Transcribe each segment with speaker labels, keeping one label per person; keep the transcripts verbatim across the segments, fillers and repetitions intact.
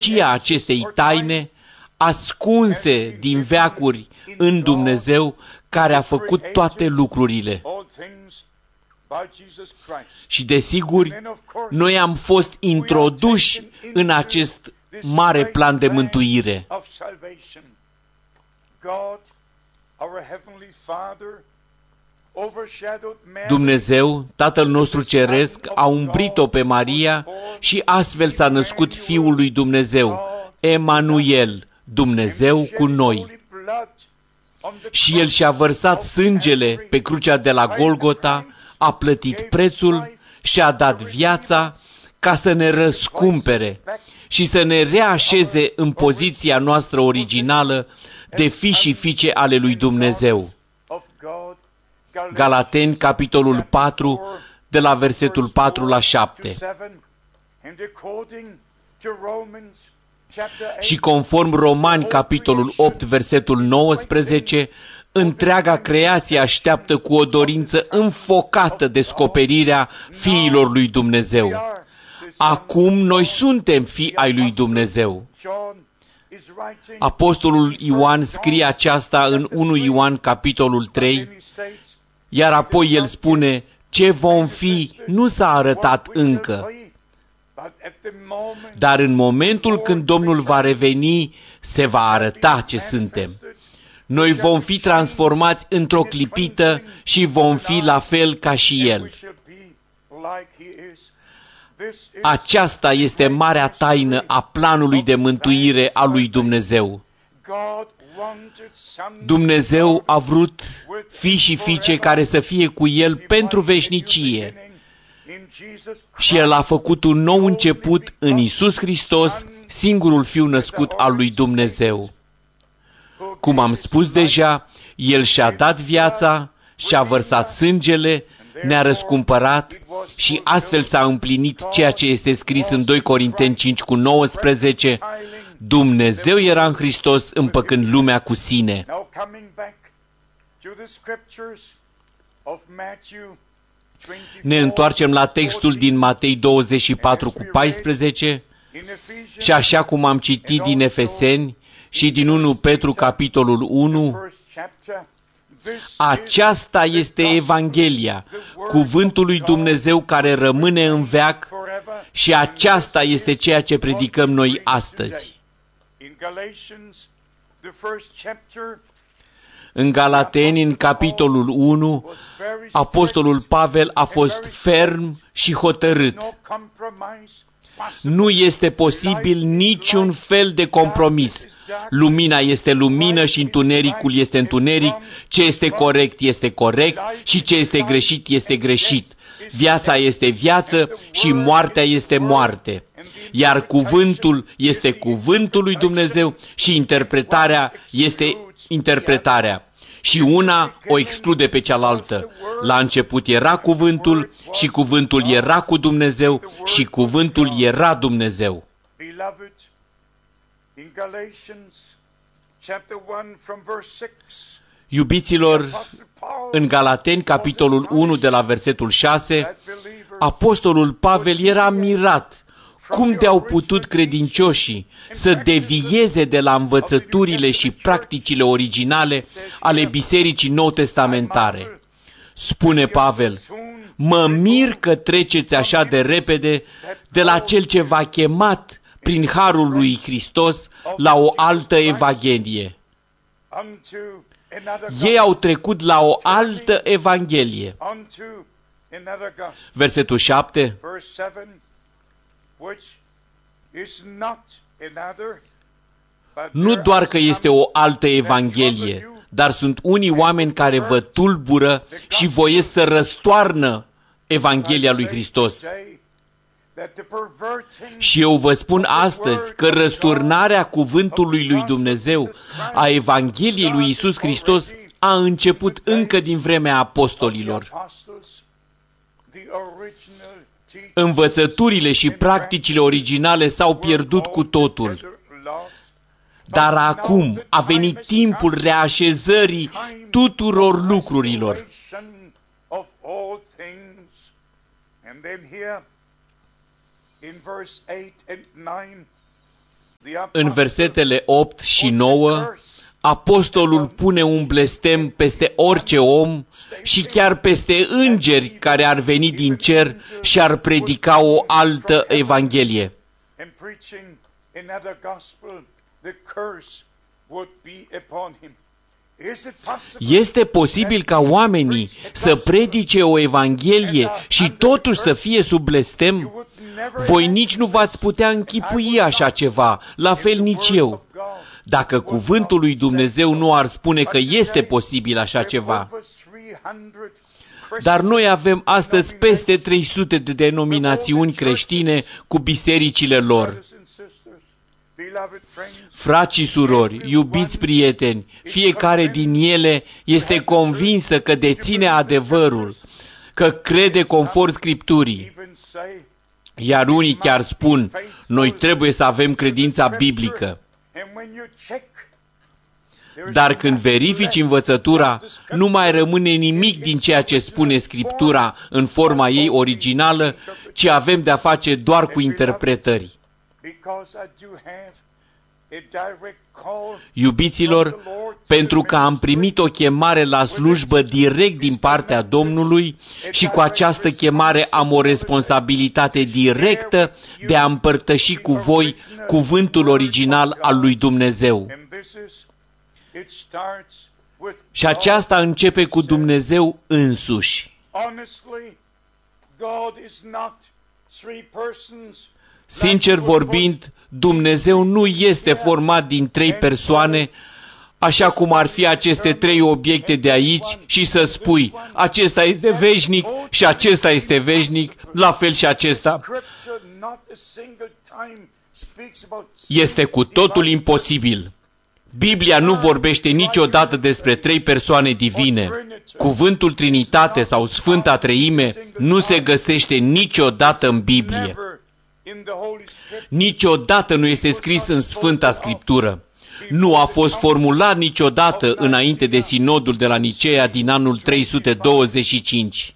Speaker 1: veșnicia acestei taine ascunse din veacuri în Dumnezeu, care a făcut toate lucrurile. Și desigur, noi am fost introduși în acest mare plan de mântuire. Dumnezeu, Tatăl nostru Ceresc, a umbrit-o pe Maria și astfel s-a născut Fiul lui Dumnezeu, Emanuel, Dumnezeu cu noi. Și El și-a vărsat sângele pe crucea de la Golgota, a plătit prețul și a dat viața ca să ne răscumpere și să ne reașeze în poziția noastră originală de fi și fiice ale lui Dumnezeu. Galateni, capitolul patru, de la versetul patru la șapte. Și conform Romani, capitolul opt, versetul nouăsprezece, întreaga creație așteaptă cu o dorință înfocată descoperirea fiilor lui Dumnezeu. Acum noi suntem fii ai lui Dumnezeu. Apostolul Ioan scrie aceasta în unu Ioan, capitolul trei, iar apoi el spune, ce vom fi nu s-a arătat încă, dar în momentul când Domnul va reveni, se va arăta ce suntem. Noi vom fi transformați într-o clipită și vom fi la fel ca și El. Aceasta este marea taină a planului de mântuire a lui Dumnezeu. Dumnezeu a vrut fii și fiice care să fie cu El pentru veșnicie. Și El a făcut un nou început în Iisus Hristos, singurul Fiu născut al lui Dumnezeu. Cum am spus deja, El și-a dat viața, și-a vărsat sângele, ne-a răscumpărat și astfel s-a împlinit ceea ce este scris în doi Corinteni cinci cu nouăsprezece, Dumnezeu era în Hristos împăcând lumea cu sine. Ne întoarcem la textul din Matei douăzeci și patru cu paisprezece și așa cum am citit din Efeseni și din unu Petru capitolul unu, aceasta este Evanghelia, cuvântul lui Dumnezeu care rămâne în veac și aceasta este ceea ce predicăm noi astăzi. În Galateni, în capitolul unu, apostolul Pavel a fost ferm și hotărât. Nu este posibil niciun fel de compromis. Lumina este lumină și întunericul este întuneric, ce este corect este corect și ce este greșit este greșit. Viața este viață și moartea este moarte. Iar cuvântul este cuvântul lui Dumnezeu și interpretarea este interpretarea. Și una o exclude pe cealaltă. La început era cuvântul și cuvântul era cu Dumnezeu și cuvântul era Dumnezeu. Iubiților, în Galateni, capitolul unu, de la versetul șase, apostolul Pavel era mirat cum de-au putut credincioșii să devieze de la învățăturile și practicile originale ale Bisericii Nou-Testamentare. Spune Pavel, mă mir că treceți așa de repede de la Cel ce v-a chemat prin harul lui Hristos la o altă evanghelie. Ei au trecut la o altă evanghelie. Versetul șapte. Nu doar că este o altă evanghelie, dar sunt unii oameni care vă tulbură și voiesc să răstoarnă Evanghelia lui Hristos. Și eu vă spun astăzi că răsturnarea cuvântului lui Dumnezeu, a Evangheliei lui Iisus Hristos, a început încă din vremea apostolilor. Învățăturile și practicile originale s-au pierdut cu totul. Dar acum a venit timpul reașezării tuturor lucrurilor. În versetele opt și nouă, apostolul pune un blestem peste orice om și chiar peste îngeri care ar veni din cer și ar predica o altă evanghelie. Este posibil ca oamenii să predice o evanghelie și totuși să fie sub blestem? Voi nici nu v-ați putea închipui așa ceva, la fel nici eu. Dacă cuvântul lui Dumnezeu nu ar spune că este posibil așa ceva. Dar noi avem astăzi peste trei sute de denominațiuni creștine cu bisericile lor. Frați și surori, iubiți prieteni, fiecare din ele este convinsă că deține adevărul, că crede conform Scripturii. Iar unii chiar spun, noi trebuie să avem credința biblică. Dar când verifici învățătura, nu mai rămâne nimic din ceea ce spune Scriptura în forma ei originală, ci avem de-a face doar cu interpretări. Iubiților, pentru că am primit o chemare la slujbă direct din partea Domnului și cu această chemare am o responsabilitate directă de a împărtăși cu voi cuvântul original al lui Dumnezeu. Și aceasta începe cu Dumnezeu însuși. Sincer vorbind, Dumnezeu nu este format din trei persoane, așa cum ar fi aceste trei obiecte de aici și să spui, acesta este veșnic și acesta este veșnic, la fel și acesta. Este cu totul imposibil. Biblia nu vorbește niciodată despre trei persoane divine. Cuvântul Trinitate sau Sfânta Treime nu se găsește niciodată în Biblie. Niciodată nu este scris în Sfânta Scriptură. Nu a fost formulat niciodată înainte de sinodul de la Niceea din anul trei sute douăzeci și cinci.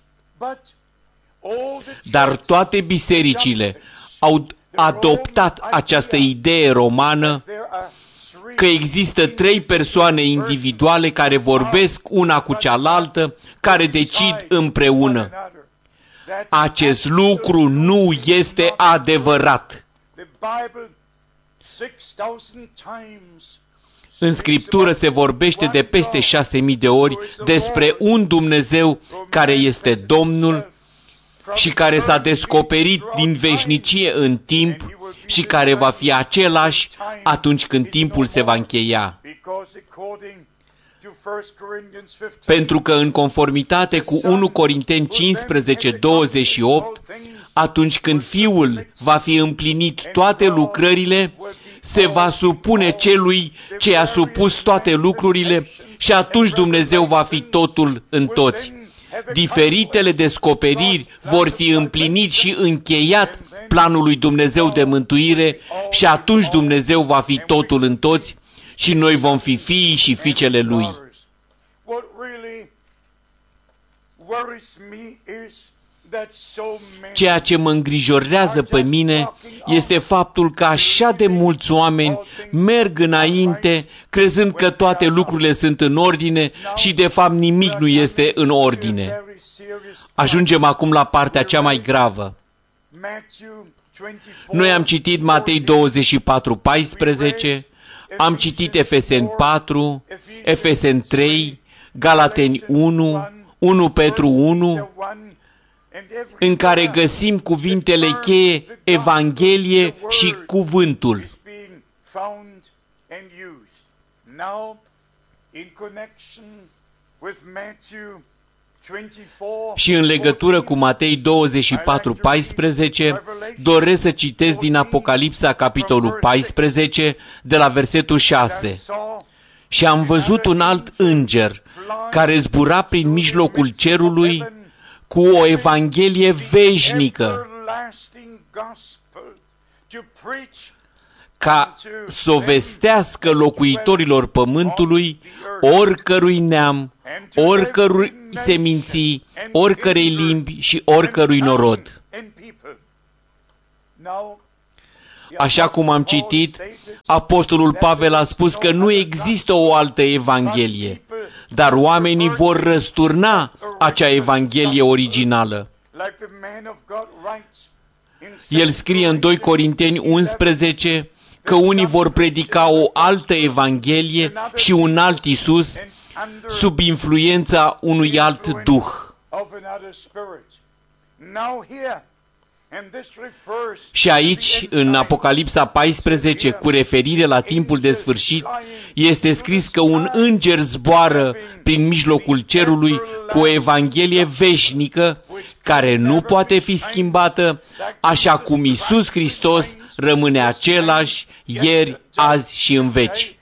Speaker 1: Dar toate bisericile au adoptat această idee romană că există trei persoane individuale care vorbesc una cu cealaltă, care decid împreună. Acest lucru nu este adevărat. În Scriptură se vorbește de peste șase mii de ori despre un Dumnezeu care este Domnul și care s-a descoperit din veșnicie în timp și care va fi același atunci când timpul se va încheia. Pentru că în conformitate cu unu Corinteni cincisprezece, douăzeci și opt, atunci când Fiul va fi împlinit toate lucrările, se va supune celui ce a supus toate lucrurile și atunci Dumnezeu va fi totul în toți. Diferitele descoperiri vor fi împlinit și încheiat planul lui Dumnezeu de mântuire și atunci Dumnezeu va fi totul în toți și noi vom fi fiii și fiicele Lui. Ceea ce mă îngrijorează pe mine este faptul că așa de mulți oameni merg înainte crezând că toate lucrurile sunt în ordine și de fapt nimic nu este în ordine. Ajungem acum la partea cea mai gravă. Noi am citit Matei douăzeci și patru, paisprezece, am citit Efeseni patru, Efeseni trei, Galateni unu, unu Petru unu, în care găsim cuvintele cheie Evanghelie și Cuvântul. Și în legătură cu Matei douăzeci și patru, paisprezece, doresc să citesc din Apocalipsa, capitolul paisprezece, de la versetul șase. Și am văzut un alt înger care zbura prin mijlocul cerului cu o evanghelie veșnică, ca să o vestească locuitorilor pământului, oricărui neam, oricărui seminții, oricărei limbi și oricărui norod. Așa cum am citit, apostolul Pavel a spus că nu există o altă evanghelie, dar oamenii vor răsturna acea evanghelie originală. El scrie în doi Corinteni unsprezece că unii vor predica o altă evanghelie și un alt Iisus sub influența unui alt duh. Și aici, în Apocalipsa paisprezece, cu referire la timpul de sfârșit, este scris că un înger zboară prin mijlocul cerului cu o evanghelie veșnică, care nu poate fi schimbată, așa cum Iisus Hristos rămâne același ieri, azi și în veci.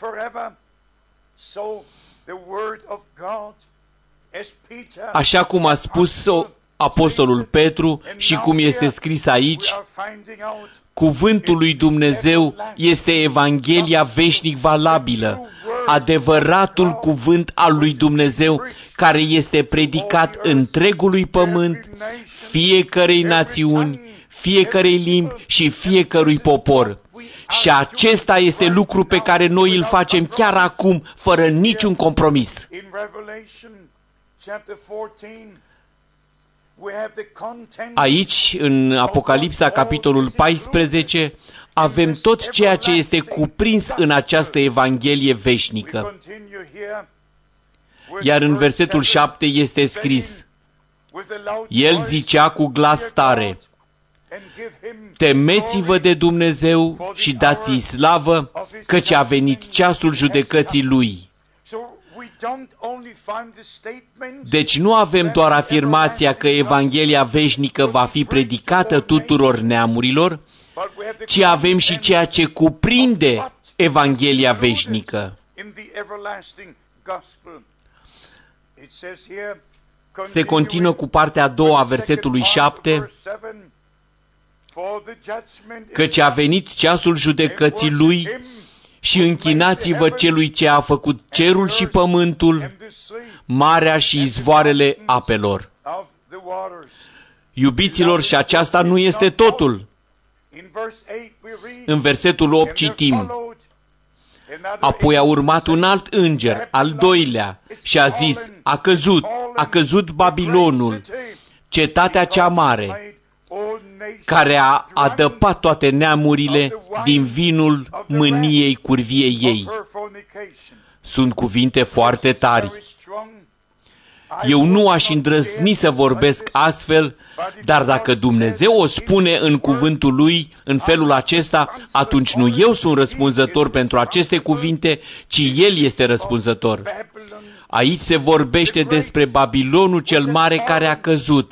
Speaker 1: Așa cum a spus apostolul Petru și cum este scris aici, cuvântul lui Dumnezeu este Evanghelia veșnic valabilă, adevăratul cuvânt al lui Dumnezeu, care este predicat întregului pământ, fiecărei națiuni, fiecărei limbi și fiecărui popor. Și acesta este lucru pe care noi îl facem chiar acum, fără niciun compromis. Aici, în Apocalipsa, capitolul paisprezece, avem tot ceea ce este cuprins în această Evanghelie veșnică. Iar în versetul șapte este scris: El zicea cu glas tare: Temeți-vă de Dumnezeu și dați-i slavă, căci a venit ceasul judecății Lui. Deci nu avem doar afirmația că Evanghelia veșnică va fi predicată tuturor neamurilor, ci avem și ceea ce cuprinde Evanghelia veșnică. Se continuă cu partea a doua a versetului șapte, căci a venit ceasul judecății Lui și închinați-vă celui ce a făcut cerul și pământul, marea și izvoarele apelor. Iubiților, și aceasta nu este totul. În versetul opt citim: Apoi a urmat un alt înger, al doilea, și a zis: A căzut, a căzut Babilonul, cetatea cea mare, care a adăpat toate neamurile din vinul mâniei curviei ei. Sunt cuvinte foarte tari. Eu nu aș îndrăzni să vorbesc astfel, dar dacă Dumnezeu o spune în cuvântul Lui în felul acesta, atunci nu eu sunt răspunzător pentru aceste cuvinte, ci El este răspunzător. Aici se vorbește despre Babilonul cel mare care a căzut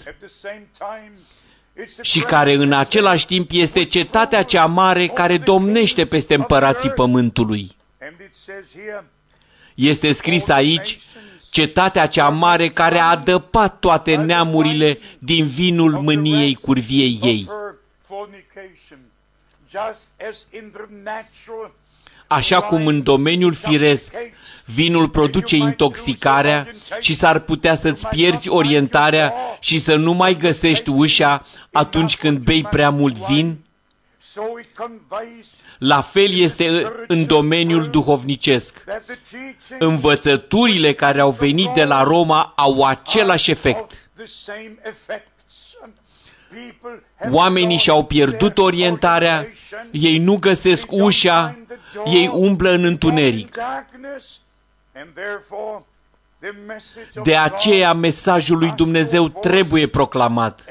Speaker 1: și care în același timp este cetatea cea mare care domnește peste împărații pământului. Este scris aici: cetatea cea mare care a adăpat toate neamurile din vinul mâniei curviei ei. Așa cum în domeniul firesc vinul produce intoxicarea și s-ar putea să-ți pierzi orientarea și să nu mai găsești ușa atunci când bei prea mult vin, la fel este în domeniul duhovnicesc. Învățăturile care au venit de la Roma au același efect. Oamenii și-au pierdut orientarea, ei nu găsesc ușa, ei umblă în întuneric. De aceea mesajul lui Dumnezeu trebuie proclamat.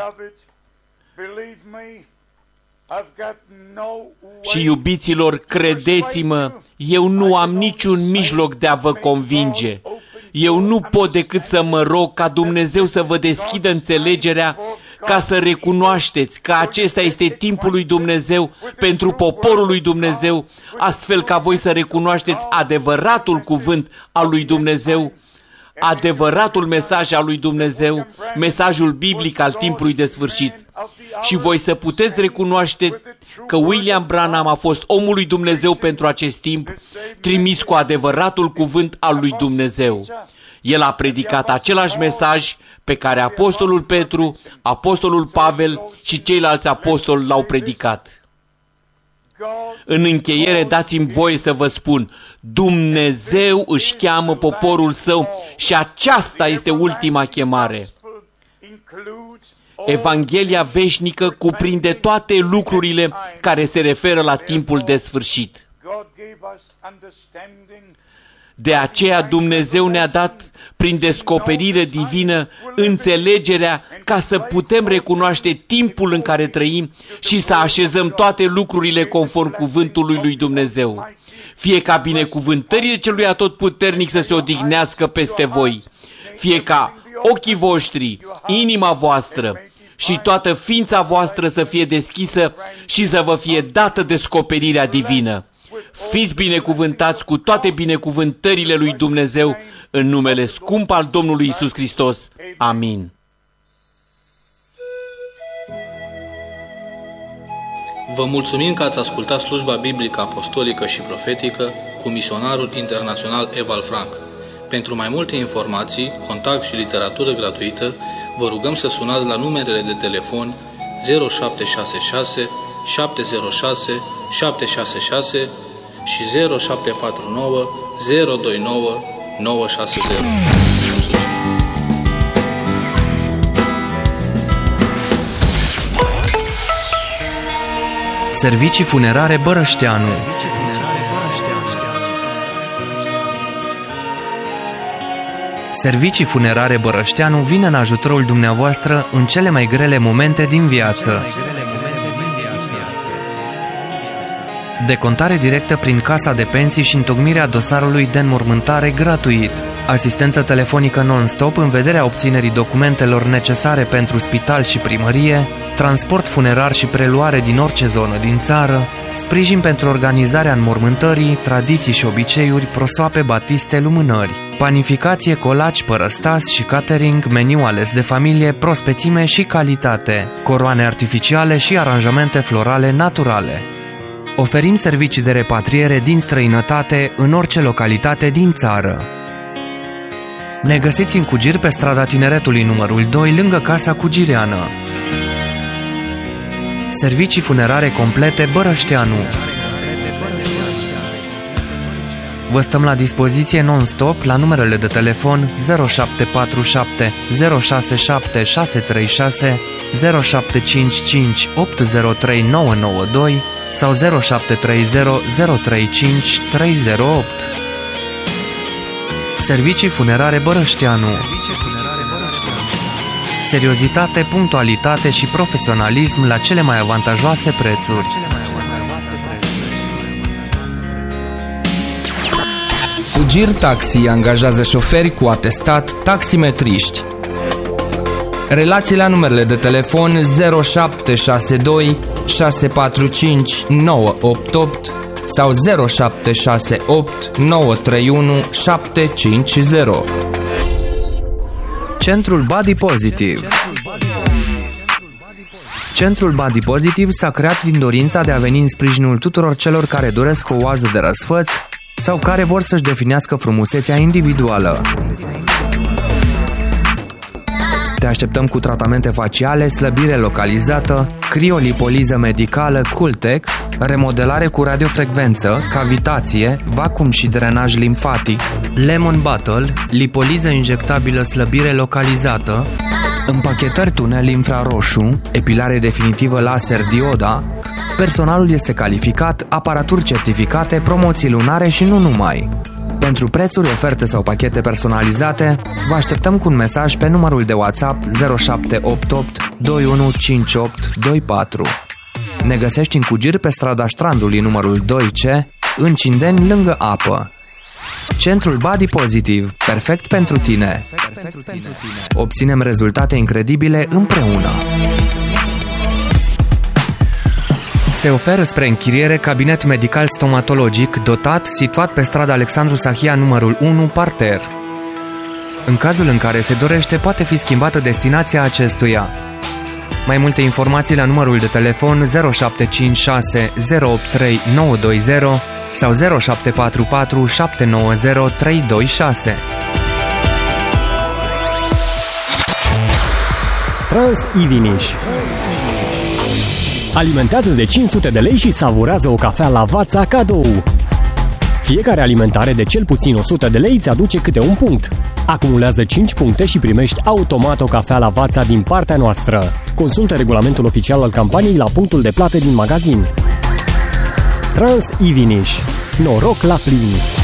Speaker 1: Și iubiților, credeți-mă, eu nu am niciun mijloc de a vă convinge. Eu nu pot decât să mă rog ca Dumnezeu să vă deschidă înțelegerea, ca să recunoașteți că acesta este timpul lui Dumnezeu pentru poporul lui Dumnezeu, astfel ca voi să recunoașteți adevăratul cuvânt al lui Dumnezeu, adevăratul mesaj al lui Dumnezeu, mesajul biblic al timpului de sfârșit. Și voi să puteți recunoaște că William Branham a fost omul lui Dumnezeu pentru acest timp, trimis cu adevăratul cuvânt al lui Dumnezeu. El a predicat același mesaj pe care apostolul Petru, apostolul Pavel și ceilalți apostoli l-au predicat. În încheiere, dați-mi voie să vă spun, Dumnezeu își cheamă poporul său și aceasta este ultima chemare. Evanghelia veșnică cuprinde toate lucrurile care se referă la timpul de sfârșit. De aceea Dumnezeu ne-a dat, prin descoperire divină, înțelegerea ca să putem recunoaște timpul în care trăim și să așezăm toate lucrurile conform cuvântului lui Dumnezeu. Fie ca binecuvântările celui atotputernic să se odihnească peste voi, fie ca ochii voștri, inima voastră și toată ființa voastră să fie deschisă și să vă fie dată descoperirea divină. Fiți binecuvântați cu toate binecuvântările lui Dumnezeu în numele scump al Domnului Iisus Hristos. Amin.
Speaker 2: Vă mulțumim că ați ascultat slujba biblică apostolică și profetică cu misionarul internațional Ewald Frank. Pentru mai multe informații, contact și literatură gratuită, vă rugăm să sunați la numerele de telefon zero șapte șase șase șapte zero șase șapte șase șase și zero șapte patru nouă zero doi nouă nouă șase zero. Mulțumim!
Speaker 3: Servicii funerare Bărășteanu. Servicii funerare Bărășteanu vine în ajutorul dumneavoastră în cele mai grele momente din viață. Decontare directă prin casa de pensii și întocmirea dosarului de înmormântare gratuit. Asistență telefonică non-stop în vederea obținerii documentelor necesare pentru spital și primărie, transport funerar și preluare din orice zonă din țară, sprijin pentru organizarea înmormântării, tradiții și obiceiuri, prosoape, batiste, lumânări, panificație, colaci, părăstați și catering, meniu ales de familie, prospețime și calitate, coroane artificiale și aranjamente florale naturale. Oferim servicii de repatriere din străinătate în orice localitate din țară. Ne găsiți în Cugir pe strada Tineretului numărul doi, lângă Casa Cugireană. Servicii funerare complete Bărășteanu. Vă stăm la dispoziție non-stop la numerele de telefon zero șapte patru șapte zero șase șapte șase trei șase, zero șapte cinci cinci opt zero trei nouă nouă doi sau zero șapte trei zero zero trei cinci trei zero opt. Servicii funerare Bărășteanu. Seriozitate, punctualitate și profesionalism la cele mai avantajoase prețuri.
Speaker 4: Cugir Taxi angajează șoferi cu atestat, taximetriști. Relații la numerele de telefon zero șapte șase doi șase patru cinci nouă opt opt sau zero șapte șase opt nouă trei unu șapte cinci zero.
Speaker 3: Centrul Body Positive. Centrul Body Positive s-a creat din dorința de a veni în sprijinul tuturor celor care doresc o oază de răsfăț sau care vor să-și definească frumusețea individuală. Te așteptăm cu tratamente faciale, slăbire localizată, criolipoliză medicală Cooltech, remodelare cu radiofrecvență, cavitație, vacuum și drenaj limfatic, Lemon Bottle, lipoliză injectabilă slăbire localizată, împachetări tunel infraroșu, epilare definitivă laser dioda. Personalul este calificat, aparaturi certificate, promoții lunare și nu numai. Pentru prețuri, oferte sau pachete personalizate, vă așteptăm cu un mesaj pe numărul de WhatsApp zero șapte opt opt doi unu cinci opt doi patru. Ne găsești în Cugir pe strada Strandului numărul doi C, în Cindeni, lângă apă. Centrul Body Positive, perfect pentru tine. Obținem rezultate incredibile împreună. Se oferă spre închiriere cabinet medical stomatologic dotat, situat pe strada Alexandru Sahia numărul unu, parter. În cazul în care se dorește, poate fi schimbată destinația acestuia. Mai multe informații la numărul de telefon zero șapte cinci șase zero opt trei nouă doi zero sau zero șapte patru patru șapte nouă zero trei doi șase.
Speaker 5: Trans Iviniș. Alimentează de cinci sute de lei și savurează o cafea Lavazza cadou. Fiecare alimentare de cel puțin o sută de lei îți aduce câte un punct. Acumulează cinci puncte și primești automat o cafea Lavazza din partea noastră. Consultă regulamentul oficial al campaniei la punctul de plată din magazin. Trans Iviniș. Noroc la plin!